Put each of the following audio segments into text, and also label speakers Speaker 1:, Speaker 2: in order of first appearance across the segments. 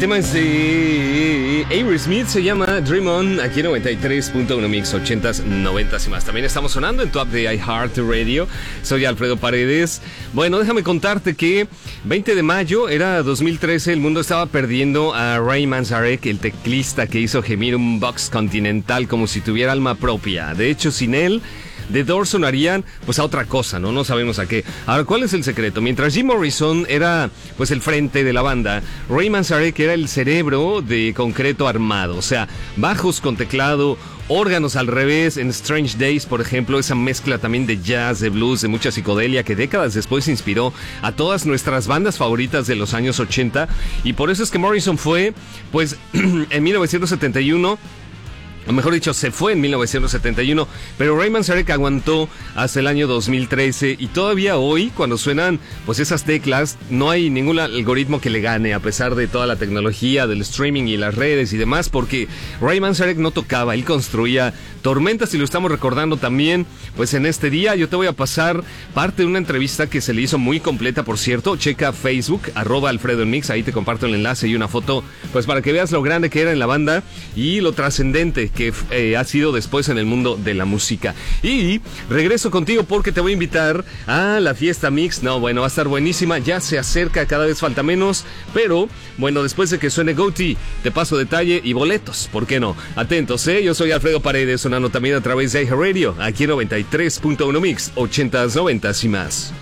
Speaker 1: tema es de Aerosmith, se llama Dream On, aquí en 93.1 Mix, 80s, 90s y más. También estamos sonando en Top de iHeartRadio. Soy Alfredo Paredes. Bueno, déjame contarte que 20 de mayo era 2013, el mundo estaba perdiendo a Ray Manzarek, el teclista que hizo gemir un box continental como si tuviera alma propia. De hecho, sin él, The Doors sonarían pues a otra cosa, ¿no? No sabemos a qué. Ahora, ¿cuál es el secreto? Mientras Jim Morrison era pues el frente de la banda, Ray Manzarek era el cerebro de concreto armado. O sea, bajos con teclado, órganos al revés. En Strange Days, por ejemplo, esa mezcla también de jazz, de blues, de mucha psicodelia que décadas después inspiró a todas nuestras bandas favoritas de los años 80. Y por eso es que Morrison fue, pues, en 1971... o mejor dicho, se fue en 1971, pero Ray Manzarek aguantó hasta el año 2013 y todavía hoy, cuando suenan pues esas teclas, no hay ningún algoritmo que le gane, a pesar de toda la tecnología del streaming y las redes y demás, porque Ray Manzarek no tocaba, él construía tormentas y lo estamos recordando también, pues en este día. Yo te voy a pasar parte de una entrevista que se le hizo muy completa, por cierto. Checa Facebook, @AlfredoMix, ahí te comparto el enlace y una foto, pues para que veas lo grande que era en la banda y lo trascendente que ha sido después en el mundo de la música. Y regreso contigo porque te voy a invitar a la fiesta Mix. No, bueno, va a estar buenísima, ya se acerca, cada vez falta menos, pero bueno, después de que suene Goatee, te paso detalle y boletos, ¿por qué no? Atentos, yo soy Alfredo Paredes, sonando también a través de iHeartRadio, aquí en 93.1 Mix, 80s, 90s y más.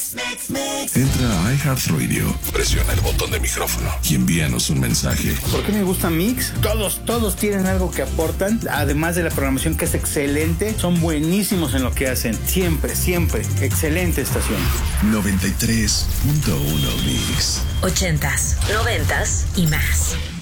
Speaker 2: Entra a iHeartRadio, presiona el botón de micrófono y envíanos un mensaje.
Speaker 3: ¿Por qué me gusta Mix? Todos tienen algo que aportan, además de la programación que es excelente, son buenísimos en lo que hacen, siempre, excelente estación.
Speaker 2: 93.1 Mix.
Speaker 4: 80s, 90s y más.